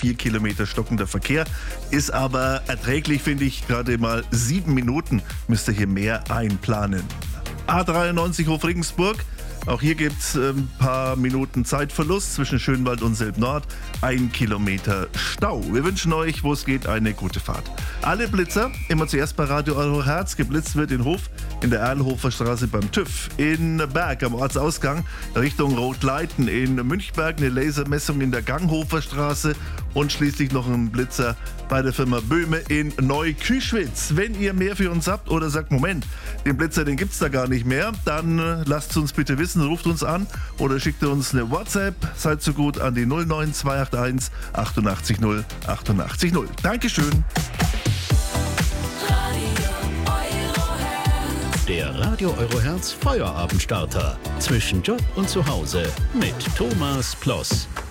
4 Kilometer stockender Verkehr. Ist aber erträglich, finde ich. Gerade mal 7 Minuten müsst ihr hier mehr einplanen. A93 Hof-Regensburg. Auch hier gibt es ein paar Minuten Zeitverlust zwischen Schönwald und Selb-Nord. 1 Kilometer Stau. Wir wünschen euch, wo es geht, eine gute Fahrt. Alle Blitzer immer zuerst bei Radio Euro Herz. Geblitzt wird in Hof in der Erlhofer Straße beim TÜV. In Berg am Ortsausgang Richtung Rotleiten. In Münchberg eine Lasermessung in der Ganghofer Straße. Und schließlich noch ein Blitzer bei der Firma Böhme in Neuküschwitz. Wenn ihr mehr für uns habt oder sagt, Moment, den Blitzer, den gibt's da gar nicht mehr, dann lasst uns bitte wissen, ruft uns an oder schickt uns eine WhatsApp. Seid so gut an die 09281 88 0 88 0. Dankeschön. Der Radio Euro Herz Feuerabendstarter. Zwischen Job und Zuhause mit Thomas Ploss.